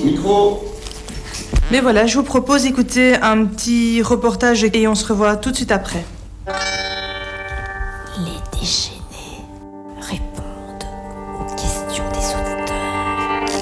Micro. Mais voilà, je vous propose d'écouter un petit reportage et on se revoit tout de suite après. Les déchaînés répondent aux questions des auditeurs.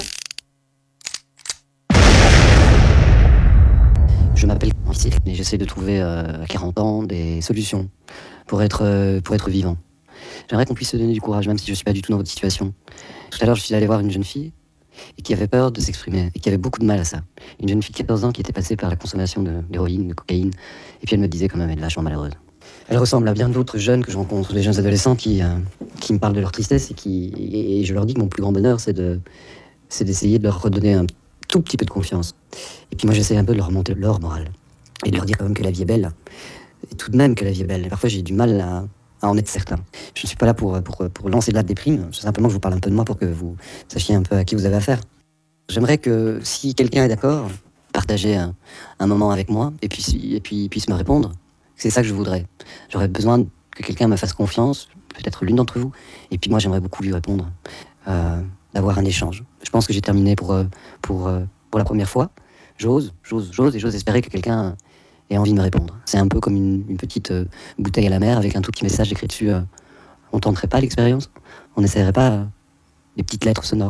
Je m'appelle Francis et j'essaie de trouver à 40 ans des solutions pour être vivant. J'aimerais qu'on puisse se donner du courage, même si je ne suis pas du tout dans votre situation. Tout à l'heure, je suis allé voir une jeune fille et qui avait peur de s'exprimer et qui avait beaucoup de mal à ça. Une jeune fille de 14 ans qui était passée par la consommation d'héroïne, de cocaïne, et puis elle me disait quand même, elle est vachement malheureuse. Elle ressemble à bien d'autres jeunes que je rencontre, des jeunes adolescents qui me parlent de leur tristesse et je leur dis que mon plus grand bonheur, c'est d'essayer de leur redonner un tout petit peu de confiance. Et puis moi, j'essaie un peu de leur remonter leur morale et de leur dire quand même que la vie est belle. Et tout de même que la vie est belle. Et parfois, j'ai du mal à en être certain. Je ne suis pas là pour lancer de la déprime, c'est simplement que je vous parle un peu de moi pour que vous sachiez un peu à qui vous avez affaire. J'aimerais que, si quelqu'un est d'accord, partager un moment avec moi et puis puisse me répondre. C'est ça que je voudrais. J'aurais besoin que quelqu'un me fasse confiance, peut-être l'une d'entre vous, et puis moi j'aimerais beaucoup lui répondre, d'avoir un échange. Je pense que j'ai terminé pour la première fois. J'ose espérer que quelqu'un ait envie de me répondre. C'est un peu comme une petite bouteille à la mer avec un tout petit message écrit dessus. On tenterait pas l'expérience? On n'essaierait pas des petites lettres sonores?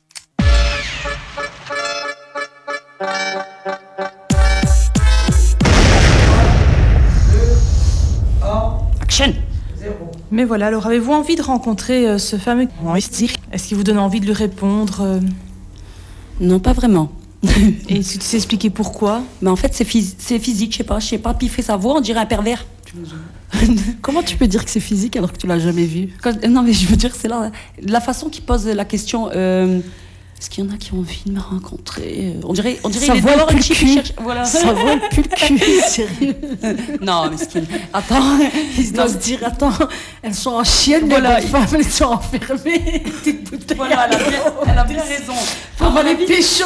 Action. Mais voilà, alors avez-vous envie de rencontrer ce fameux Esther? Est-ce qu'il vous donne envie de lui répondre Non, pas vraiment. Et tu sais expliquer pourquoi? Mais en fait, c'est physique, je sais pas, puis il fait sa voix, on dirait un pervers. Comment tu peux dire que c'est physique alors que tu l'as jamais vu? Non, mais je veux dire, c'est la façon qu'il pose la question. Est-ce qu'il y en a qui ont envie de me rencontrer? On dirait ça il est dehors, une chip, il cherche. Voilà. Ça vole plus le cul, sérieux. Non, mais attends, il doit se dire, attends, elles sont en chienne, voilà, les femmes, elles sont enfermées. Voilà, elle a bien raison. On va les pécho.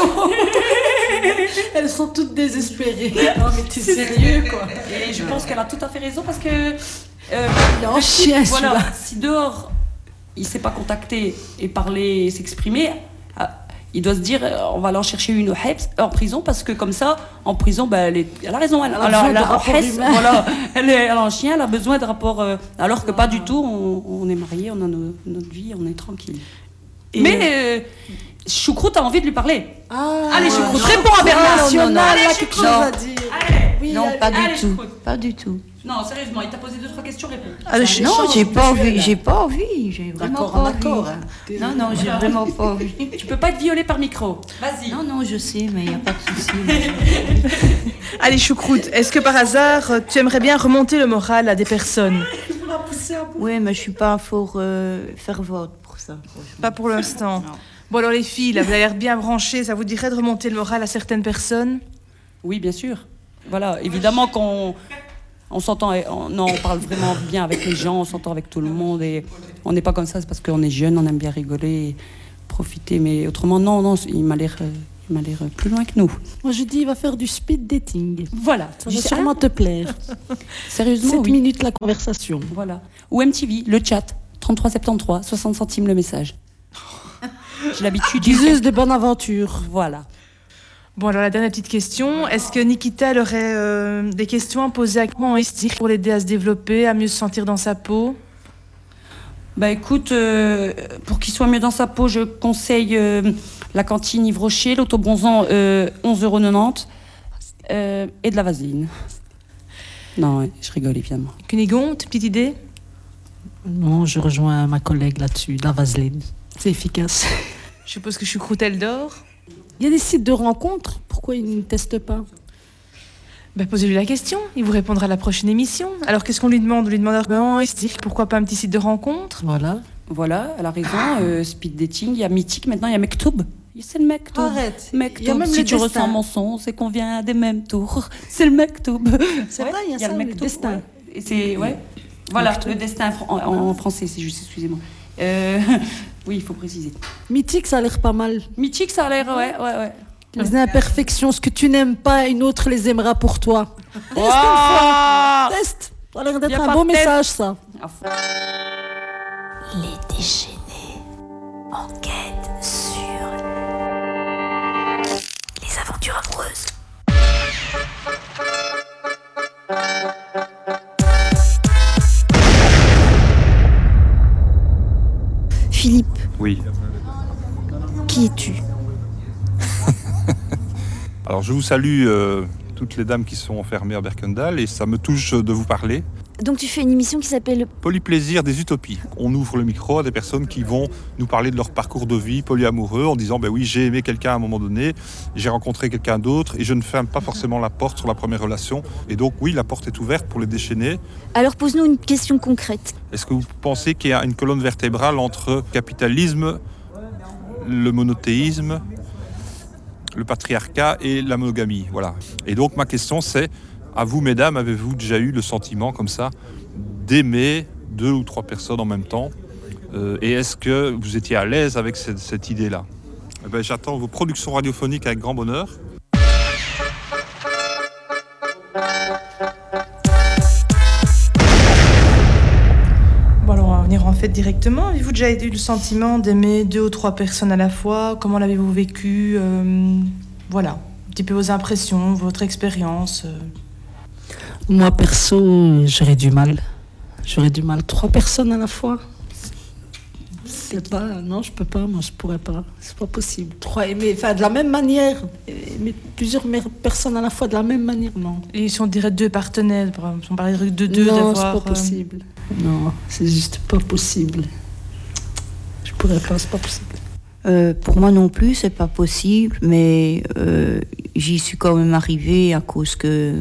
Elles sont toutes désespérées. Non, mais t'es sérieux, quoi. Et je pense qu'elle a tout à fait raison parce que. Il est en chien, voilà, celui-là. si dehors, il ne s'est pas contacter et parler, s'exprimer, il doit se dire on va aller en chercher une en prison parce que comme ça, en prison, elle a raison. Elle a un chien, elle a besoin de rapport. Alors que pas du tout, on est mariés, on a notre vie, on est tranquille. Mais Choucroute a envie de lui parler. Allez, Choucroute, réponds à Bernard. National, Allez, a quelque chose à dire. Oui, non, pas du tout. Choucroute. Pas du tout. Non, sérieusement, il t'a posé 2-3 questions, réponds. Non, j'ai pas envie. J'ai vraiment pas envie. Hein. Non, j'ai vraiment pas envie. Tu peux pas être violée par micro. Vas-y. Non, je sais, mais il n'y a pas de souci. Allez, Choucroute, est-ce que par hasard, tu aimerais bien remonter le moral à des personnes? Oui, mais je suis pas fort fervente pour ça. Pas pour l'instant. Bon, alors les filles, là, vous avez l'air bien branchées, ça vous dirait de remonter le moral à certaines personnes? Oui, bien sûr. Voilà, évidemment qu'on s'entend, on parle vraiment bien avec les gens, on s'entend avec tout le monde et on n'est pas comme ça, c'est parce qu'on est jeune, on aime bien rigoler, et profiter, mais autrement, non, il m'a l'air plus loin que nous. Moi, je dis, il va faire du speed dating. Voilà. Ça va sûrement te plaire. Sérieusement, 7 oui. minutes la conversation. Voilà. Ou MTV, le chat, 33,73, 60 centimes le message. J'ai l'habitude. Diseuse de bonne aventure. Voilà. Bon, alors la dernière petite question. Est-ce que Nikita elle aurait des questions à poser à comment Esther pour l'aider à se développer, à mieux se sentir dans sa peau? Bah écoute, pour qu'il soit mieux dans sa peau, je conseille la cantine Yves Rocher, l'autobronzant 11,90 € et de la vaseline. Non, ouais, je rigole évidemment. Cunégon, petite idée? Non, je rejoins ma collègue là-dessus, la vaseline. C'est efficace. Je suppose que Choucroute elle dort. Il y a des sites de rencontres, pourquoi ils ne testent pas? Posez-lui la question, il vous répondra à la prochaine émission. Alors qu'est-ce qu'on lui demande? On lui demande Esther, pourquoi pas un petit site de rencontre? Voilà, elle a raison. Speed dating, il y a Mythique, maintenant il y a Mektoub. C'est le Mektoub. Arrête. Mektoub. Il y a même si le tu destin. ressens mon son, c'est qu'on vient des mêmes tours. C'est le Mektoub. C'est vrai, il y a ça, le destin. Ouais. Et c'est, voilà, le destin en français, c'est juste, excusez-moi. Oui, il faut préciser. Mythique, ça a l'air pas mal. Mythique, ça a l'air, ouais. Les imperfections, ce que tu n'aimes pas, une autre les aimera pour toi. Teste une Ah fois. Teste. Ça a l'air d'être Y a un pas beau de test. message, ça. Les déchaînés enquêtent sur aventures amoureuses. Philippe, Oui. qui es-tu? Alors je vous salue toutes les dames qui sont enfermées à Berkendal et ça me touche de vous parler. Donc tu fais une émission qui s'appelle... Polyplaisir des utopies. On ouvre le micro à des personnes qui vont nous parler de leur parcours de vie polyamoureux en disant oui, j'ai aimé quelqu'un à un moment donné, j'ai rencontré quelqu'un d'autre et je ne ferme pas forcément la porte sur la première relation. Et donc oui, la porte est ouverte pour les déchaîner. Alors pose-nous une question concrète. Est-ce que vous pensez qu'il y a une colonne vertébrale entre le capitalisme, le monothéisme, le patriarcat et la monogamie? Voilà. Et donc ma question c'est, à vous mesdames, avez-vous déjà eu le sentiment comme ça d'aimer 2 ou 3 personnes en même temps et est-ce que vous étiez à l'aise avec cette idée-là? J'attends vos productions radiophoniques avec grand bonheur. Bon, alors on va venir en fait directement. Avez-vous déjà eu le sentiment d'aimer 2 ou 3 personnes à la fois? Comment l'avez-vous vécu? Voilà, un petit peu vos impressions, votre expérience. Moi, perso, j'aurais du mal. 3 personnes à la fois. C'est pas... Non, je peux pas. Moi, je pourrais pas. C'est pas possible. 3 aimer... Enfin, de la même manière. Aimer plusieurs personnes à la fois de la même manière, non. Et si on dirait 2 partenaires, par exemple, on parlerait de 2 Non, d'avoir... c'est pas possible. Non, c'est juste pas possible. Je pourrais pas, c'est pas possible. Pour moi non plus, c'est pas possible, mais j'y suis quand même arrivée à cause que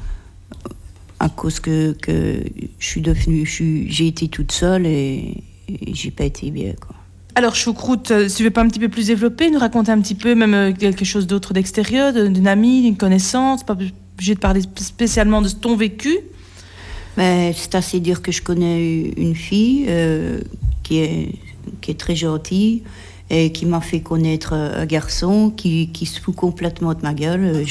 je suis devenue, j'ai été toute seule et j'ai pas été bien, quoi. Alors, Choucroute, si tu veux pas un petit peu plus développer, nous raconter un petit peu même quelque chose d'autre d'extérieur, d'une amie, d'une connaissance, pas obligé de parler spécialement de ton vécu. Mais c'est assez dire que je connais une fille qui est très gentille et qui m'a fait connaître un garçon qui se fout complètement de ma gueule.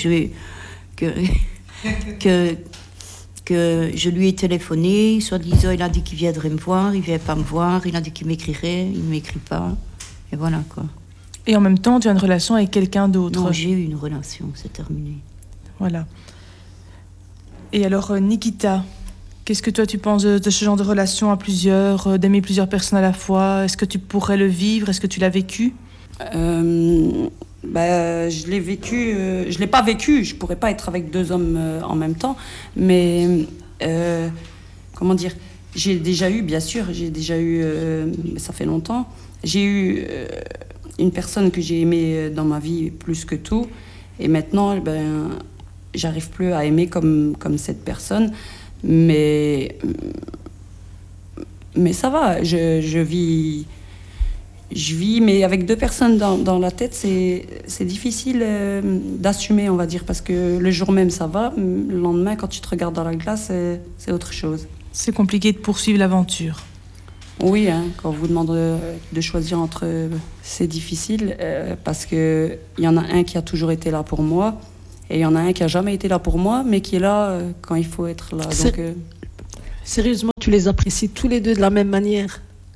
Que je lui ai téléphoné, soi-disant il a dit qu'il viendrait me voir, il vient pas me voir, il a dit qu'il m'écrirait, il m'écrit pas, et voilà quoi. Et en même temps, tu as une relation avec quelqu'un d'autre. Non, j'ai eu une relation, c'est terminé. Voilà. Et alors, Nikita, qu'est-ce que toi tu penses de ce genre de relation à plusieurs, d'aimer plusieurs personnes à la fois? Est-ce que tu pourrais le vivre? Est-ce que tu l'as vécu? Je l'ai vécu, je l'ai pas vécu, je pourrais pas être avec 2 hommes en même temps, mais comment dire, j'ai déjà eu, bien sûr, ça fait longtemps, j'ai eu une personne que j'ai aimée dans ma vie plus que tout, et maintenant, j'arrive plus à aimer comme cette personne, mais ça va, je vis, mais avec 2 personnes dans la tête, c'est difficile d'assumer, on va dire, parce que le jour même, ça va. Le lendemain, quand tu te regardes dans la glace, c'est autre chose. C'est compliqué de poursuivre l'aventure. Oui, quand on vous demande de choisir entre... c'est difficile, parce qu'il y en a un qui a toujours été là pour moi, et il y en a un qui n'a jamais été là pour moi, mais qui est là quand il faut être là. Donc, Sérieusement, tu les apprécies tous les 2 de la même manière?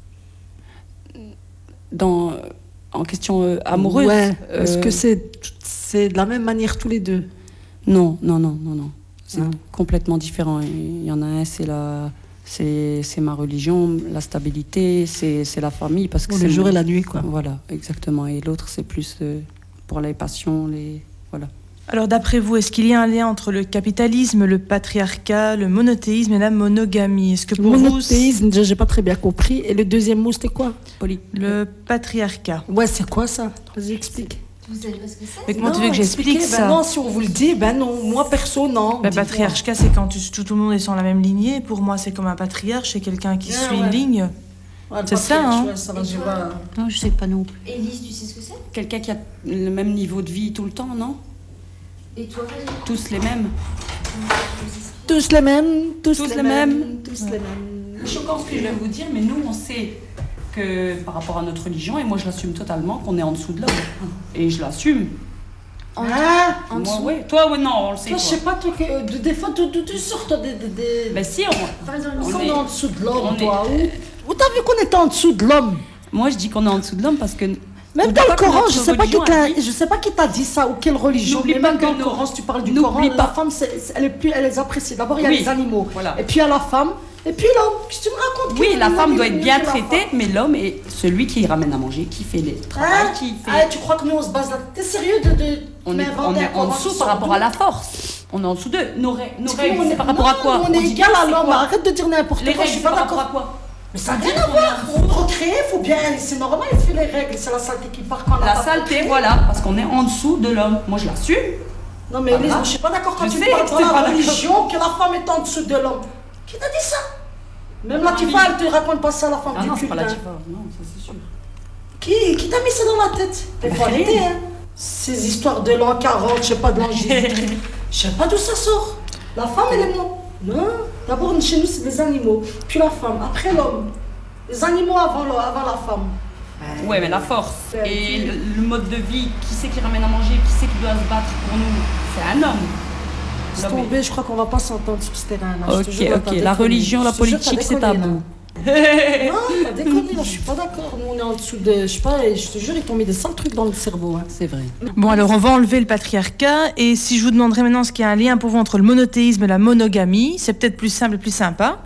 En question amoureuse. Ouais. Est-ce que c'est de la même manière tous les 2? Non. C'est complètement différent. Il y en a un, c'est ma religion, la stabilité, c'est la famille. Parce que le jour et la nuit, quoi. Voilà, exactement. Et l'autre, c'est plus pour les passions, voilà. Alors d'après vous, est-ce qu'il y a un lien entre le capitalisme, le patriarcat, le monothéisme et la monogamie? Est-ce que pour vous... Monothéisme, déjà, j'ai pas très bien compris. Et le deuxième mot, c'était quoi? Le patriarcat. Ouais, c'est quoi ça? Vas-y, explique. Vous savez pas ce que c'est? Mais comment tu veux que j'explique ça? Non, si on vous le dit, non. Moi, perso, non. Le patriarcat, c'est quand tout le monde est sur la même lignée. Pour moi, c'est comme un patriarche, c'est quelqu'un qui suit une ligne. Ouais, c'est ça, hein? Ouais, ça va, je vois. Non, je sais pas non plus. Élise, tu sais ce que c'est? Quelqu'un qui a le même niveau de vie tout le temps, non? Et toi, Valérie? Tous les mêmes. Tous les mêmes. C'est choquant ce que je vais vous dire, mais nous, on sait que par rapport à notre religion, et moi je l'assume totalement, qu'on est en dessous de l'homme. Et je l'assume. En Moi, dessous? oui. Toi, oui, non, on le sait. Toi, je sais pas, toi, des fois, tu sors des... Ben si, Par exemple, On est en dessous de l'homme, on toi. Où t'as vu qu'on était en dessous de l'homme? Moi, je dis qu'on est en dessous de l'homme parce que Même N'oublie dans pas le que Coran, notre je sais pas religion a dit- je sais pas qui t'a dit ça ou quelle religion. N'oublie Mais pas même que dans le nos- Coran, si tu parles du n'oublie Coran, pas- la femme, elle les apprécie. D'abord, il y a Oui, les animaux. voilà. Et puis il y a la femme. Et puis l'homme. Qu'est-ce que tu me racontes? Oui, Qui la est femme mieux doit être bien que la traitée, femme? mais l'homme est celui qui ramène à manger, qui fait les travaux, Hein? qui fait... Ah, tu crois que nous on se base là? T'es sérieux de On est m'inventer un en Coran dessous qui par sort rapport d'où? à la force. On est en dessous d'eux. Nos règles, On est- c'est par rapport à non, quoi? On est dit égal que à c'est l'homme. quoi? Arrête de dire n'importe Les quoi. Je règles, suis c'est pas par rapport à d'accord. quoi? Mais ça n'a rien à voir. Faut procréer, faut bien. C'est normal, il fait les règles. C'est la saleté qui part quand on a La pas saleté, procréé. voilà, parce qu'on est en dessous de l'homme. Moi, je l'assume. Non, mais Ah, Elise, ah. moi, je suis pas d'accord quand Je tu sais parles que dans t'es la pas d'accord. religion que la femme est en dessous de l'homme. Qui t'a dit ça? Même la Tifa, elle te raconte pas ça, la femme Ah du non, c'est culte. pas la hein. Tifa. Non, ça c'est sûr. Qui t'a mis ça dans la tête? Il faut arrêter, hein. Ces histoires de l'an 40, je sais pas, de l'an Jésus-Christ. Je sais pas d'où ça sort. La femme, elle est moi. Non. D'abord, chez nous, c'est des animaux. Puis la femme, après l'homme. Les animaux avant la femme. Ouais, mais la force C'est et qui? le mode de vie, qui c'est qui ramène à manger, qui c'est qui doit se battre pour nous? C'est un homme. Laisse Non, mais- tomber, je crois qu'on va pas s'entendre sur ce terrain-là. Je te Ok, jure, là, ok. t'as La déconné. religion, la Je te jure, politique, t'as c'est déconné, tabou. là. Non, t'as déconné, là, je suis pas d'accord. Nous, on est en dessous de. Je sais pas, je te jure, ils t'ont mis des sales trucs dans le cerveau. Hein. C'est vrai. Bon, alors on va enlever le patriarcat. Et si je vous demanderais maintenant ce qu'il y a un lien pour vous entre le monothéisme et la monogamie, c'est peut-être plus simple et plus sympa.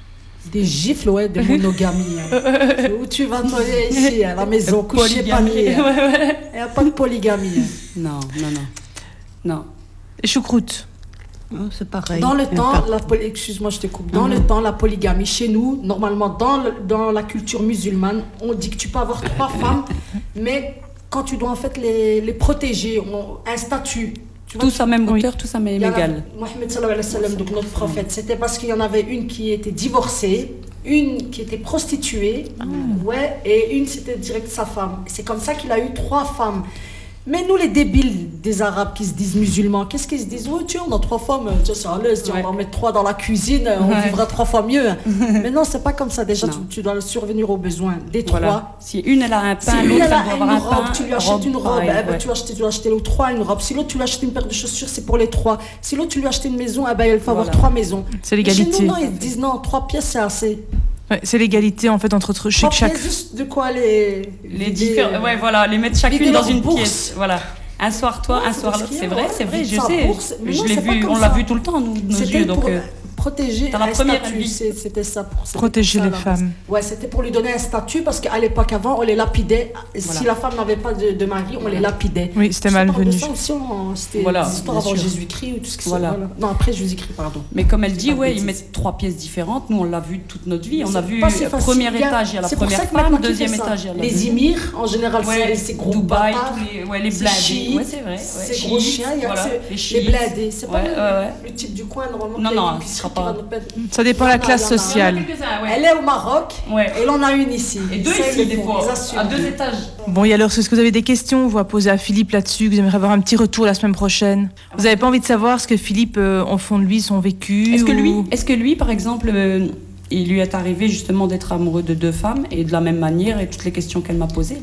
Des gifles, ouais, des monogamies. Hein. Où tu vas toi ici, à la maison, coucher panier. Il n'y a pas de polygamie. Hein. Non, non, non. Non. Et choucroute. C'est pareil. Dans le Il y a temps, pas- excuse-moi, je te coupe. Dans le temps, la polygamie, chez nous, normalement, dans la culture musulmane, on dit que tu peux avoir 3 femmes, mais quand tu dois en fait les protéger, un statut. Tu vois, Tous à même hauteur, tous à même il y en a- égal. Mohammed sallallahu alayhi wa sallam, donc notre prophète, c'était parce qu'il y en avait une qui était divorcée, une qui était prostituée, ouais, et une c'était direct sa femme. Et c'est comme ça qu'il a eu 3 femmes. Mais nous, les débiles des Arabes qui se disent musulmans, qu'est-ce qu'ils se disent? Oh, tiens, on a 3 femmes, tiens, c'est à l'aise, tiens, Ouais. on va en mettre 3 dans la cuisine, on Ouais. vivra 3 fois mieux. Mais non, c'est pas comme ça. Déjà, Non. tu dois survenir aux besoins des 3. Voilà. Si une elle a un Si pain, une l'autre elle elle a doit une avoir un robe, pain. tu lui achètes une robe, pareil, eh ben, ouais. tu dois acheter aux 3 une robe. Si l'autre, tu lui achètes une paire de chaussures, c'est pour les 3. Si l'autre, tu lui achètes une maison, eh ben, il faut avoir Voilà. 3 maisons. C'est Mais l'égalité. Chez nous, non, ils disent non, 3 pièces, c'est assez. Ouais, c'est l'égalité en fait entre 3 chaque. pièces, juste de quoi les Les différents. Ouais, voilà, les mettre vider chacune dans leur une bourse. pièce. Voilà. Un soir toi, Ouais, un c'est soir parce l'autre. qu'il y C'est a, vrai, ouais, c'est vrai, vide je sa sais. bourse. Mais Je non, l'ai c'est pas vu, comme on l'a ça. vu tout le temps, nous, de nos C'était yeux. Donc, pour protéger dans la un première statut, vie. c'était ça. C'était Protéger ça, les la femmes. base. Ouais, c'était pour lui donner un statut parce qu'à l'époque avant, on les lapidait. Voilà. Si la femme n'avait pas de mari, on les lapidait. Oui, c'était Je parle malvenu. de ça aussi, c'était Voilà, des histoires bien avant sûr. Jésus-Christ ou tout ce qui Voilà. Non, après Jésus-Christ, pardon. Mais comme elle dit, pas ouais, bêtise. ils mettent 3 pièces différentes. Nous, on l'a vu toute notre vie. On a vu pas si facile. premier étage, il y a la C'est pour première ça que maintenant, femme, qui deuxième fait ça étage, il y a la les deuxième. émirs, en général, Ouais, c'est gros Dubaï, bâtards. les C'est blindés. chiites, Ouais, c'est vrai. c'est ouais, gros chiites, chiens, il y a voilà, les chiites. blindés. C'est pas Ouais, ouais. le type du coin, normalement. Non, qui a non, une ce épicerie sera qui pas- va nous perdre. Ça dépend de la classe Il y en a. sociale. Quelques-uns, ouais. Elle est au Maroc Ouais. et il en a une ici. Et deux Ça, ils ici, le des font, fois. ils assument. À 2 étages. Bon, et alors, est-ce que vous avez des questions vous à poser à Philippe là-dessus, que vous aimeriez avoir un petit retour la semaine prochaine? Vous n'avez pas envie de savoir ce que Philippe, au fond de lui, son vécu Est-ce ou- que lui, par exemple, il lui est arrivé justement d'être amoureux de 2 femmes et de la même manière et toutes les questions qu'elle m'a posées?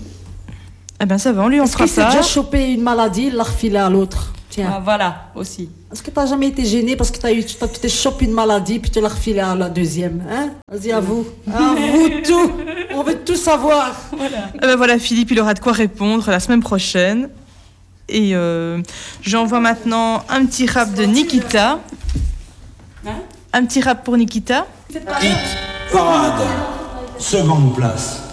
Eh ben ça va, on lui en Est-ce fera qu'il s'est ça. déjà chopé une maladie, il l'a refilé à l'autre? Tiens. Ah, voilà, aussi. Est-ce que tu n'as jamais été gêné parce que tu t'es chopé une maladie puis tu l'as refilé à la deuxième? Hein? Vas-y, à vous. À vous tout. On veut tout savoir. Eh ben voilà, Philippe, il aura de quoi répondre la semaine prochaine. Et j'envoie maintenant un petit rap de Nikita. Hein? Un petit rap pour Nikita. Hit parade, seconde place.